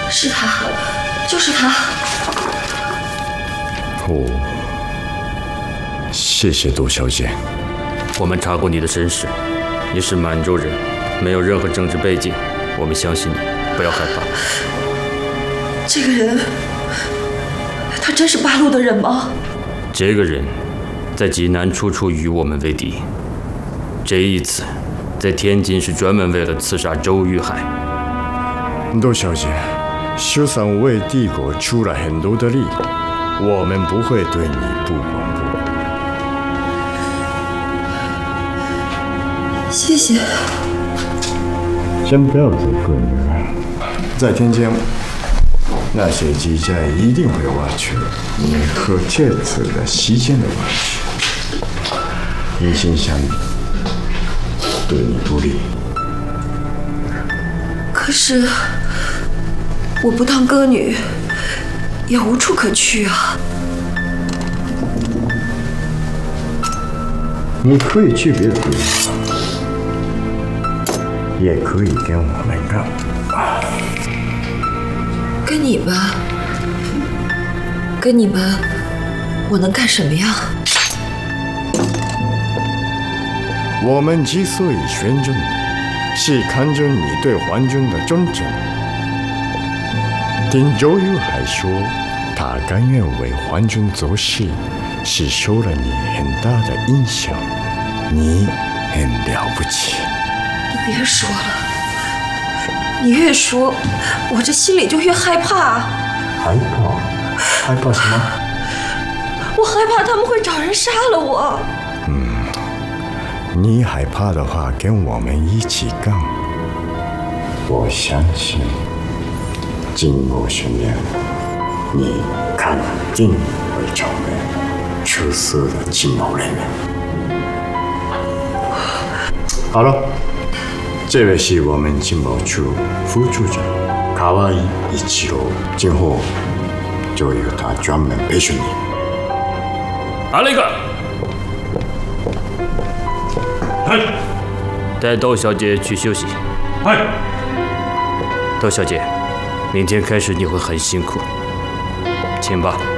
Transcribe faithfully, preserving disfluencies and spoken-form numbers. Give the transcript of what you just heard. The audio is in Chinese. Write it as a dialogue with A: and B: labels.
A: 是他，就是他。
B: 哦，谢谢杜小姐。
C: 我们查过你的身世，你是满洲人，没有任何政治背景，我们相信你，不要害怕。
A: 这个人，他真是八路的人吗？
C: 这个人，在济南处处与我们为敌。这一次，在天津是专门为了刺杀周玉海。
B: 杜小姐，就算为帝国出了很多的力，我们不会对你不管不顾。
A: 谢谢。
B: 先不要走，闺女，在天津，那些记者一定会挖出你和这次的事件的关系，一心想对你不利。
A: 可是我不当歌女，也无处可去啊。
B: 你可以去别的地方，也可以跟我们干。
A: 跟你们，跟你们，我能干什么呀？
B: 我们之所以选中你，是看中你对皇军的忠诚。听周玉海说，他甘愿为皇军做事，是受了你很大的影响。你很了不起。
A: 你别说了，你越说，我这心里就越害怕。
B: 害怕？害怕什么？
A: 我害怕他们会找人杀了我。
B: 嗯，你害怕的话，跟我们一起干。我相信，经过训练，你肯定会成为出色的情报人员。好了，这位是我们情报处副处长卡哇伊一七楼，今后就由他专门培训你。
C: 来了一个，
D: 嗨，
C: 带窦小姐去休息。
D: 嗨，
C: 窦小姐，明天开始你会很辛苦，请吧。